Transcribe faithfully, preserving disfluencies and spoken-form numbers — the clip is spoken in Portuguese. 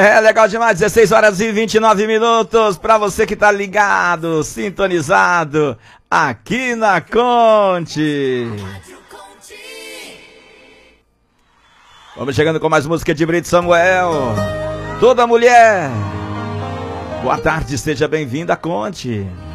É legal demais, dezesseis horas e vinte e nove minutos, pra você que tá ligado, sintonizado, aqui na Conte. Vamos chegando com mais música de Brito Samuel. Toda mulher. Boa tarde, seja bem-vinda, Conte.